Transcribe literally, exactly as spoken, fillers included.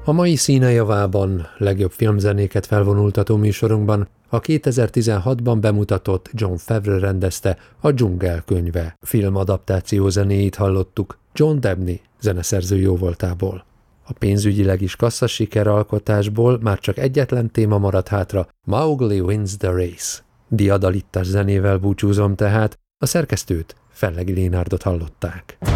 A mai színejavában legjobb filmzenéket felvonultató műsorunkban a kétezer-tizenhatban bemutatott Jon Favreau rendezte a Dzsungel könyve filmadaptáció zenéit hallottuk John Debney zeneszerző jóvoltából. A pénzügyileg is kassza sikeralkotásból már csak egyetlen téma maradt hátra, Mowgli Wins the Race. Diadalittas zenével búcsúzom tehát, a szerkesztőt, Fellegi Lénárdot hallották.